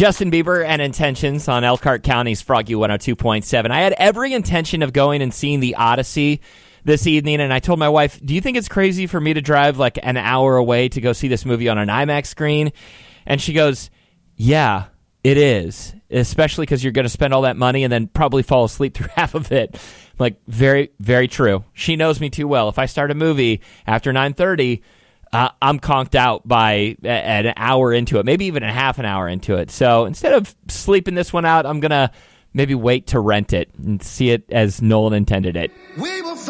Justin Bieber and Intentions on Elkhart County's Froggy 102.7. I had every intention of going and seeing The Odyssey this evening, and I told my wife, do you think it's crazy for me to drive like an hour away to go see this movie on an IMAX screen? And she goes, yeah, it is, especially because you're going to spend all that money and then probably fall asleep through half of it. Like, very, very true. She knows me too well. If I start a movie after 9:30, I'm conked out by an hour into it, maybe even a half an hour into it. So instead of sleeping this one out, I'm going to maybe wait to rent it and see it as Nolan intended it. We will